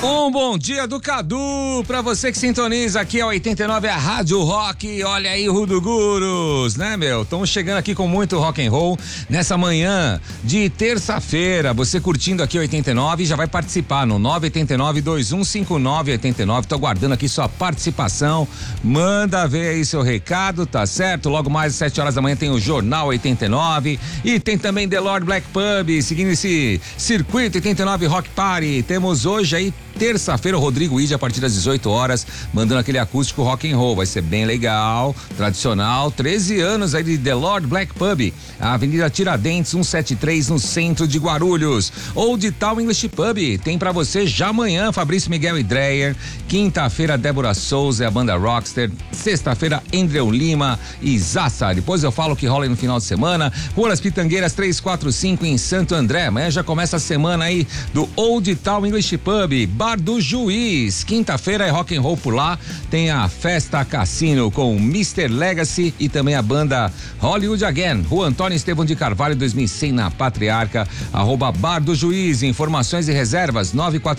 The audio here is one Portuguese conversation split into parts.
Um bom dia do Cadu pra você que sintoniza aqui a 89, a Rádio Rock. Olha aí, Ruduguros, né, meu? Estamos chegando aqui com muito rock and roll nessa manhã de terça-feira. Você curtindo aqui 89 já vai participar no 989-2159-89. Tô aguardando aqui sua participação. Manda ver aí seu recado, tá certo? Logo mais às 7 horas da manhã tem o Jornal 89 e tem também The Lord Black Pub, seguindo esse circuito 89 Rock Party. Temos hoje aí terça-feira, o Rodrigo Ide, a partir das 18 horas, mandando aquele acústico rock and roll. Vai ser bem legal, tradicional. 13 anos aí de The Lord Black Pub, a Avenida Tiradentes, 173, no centro de Guarulhos. Old Town English Pub, tem pra você já amanhã, Fabrício Miguel e Dreyer. Quinta-feira, Débora Souza e a banda Rockster. Sexta-feira, Andrew Lima e Zassa. Depois eu falo que rola aí no final de semana. Rua das Pitangueiras, 345, em Santo André. Amanhã já começa a semana aí do Old Town English Pub, Bar do Juiz. Quinta-feira é rock and roll por lá. Tem a Festa Cassino com Mr. Legacy e também a banda Hollywood Again. Rua Antônio Estevão de Carvalho, 2100, na Patriarca. @Bar do Juiz. Informações e reservas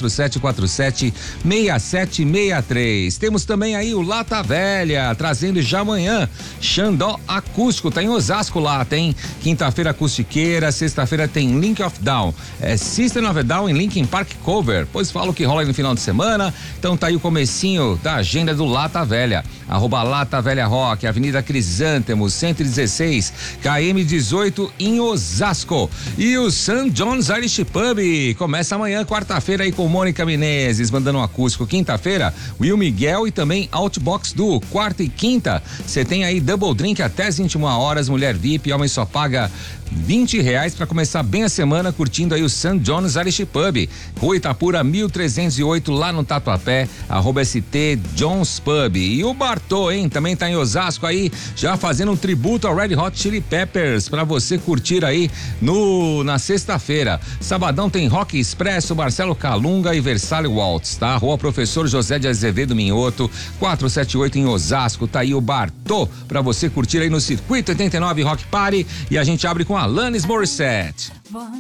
94747-6763. Temos também aí o Lata Velha, trazendo já amanhã Xandó Acústico. Tá em Osasco lá, tem quinta-feira acustiqueira, sexta-feira tem Link of Down, System of a Down em Linkin Park Cover. Pois falo que rola aí no final de semana. Então tá aí o comecinho da agenda do Lata Velha. @Lata Velha Rock, Avenida Crisântemos, 116, KM 18, em Osasco. E o St. John's Irish Pub começa amanhã, quarta-feira, aí com Mônica Menezes, mandando um acústico. Quinta-feira, Will Miguel e também Outbox Duo. Quarta e quinta, você tem aí Double Drink até as 21 horas, mulher VIP, homem só paga R$20 para começar bem a semana curtindo aí o St. John's Irish Pub, Rua Itapura 1308, lá no Tatuapé, @ST John's Pub. E o Bartô, hein, também tá em Osasco aí, já fazendo um tributo ao Red Hot Chili Peppers para você curtir aí na sexta-feira. Sabadão tem Rock Expresso, Marcelo Calunga e Versalhes Waltz, tá? Rua Professor José de Azevedo Minhoto, 478, em Osasco. Tá aí o Bartô para você curtir aí no Circuito 89 Rock Party, e a gente abre com Alanis Morissette.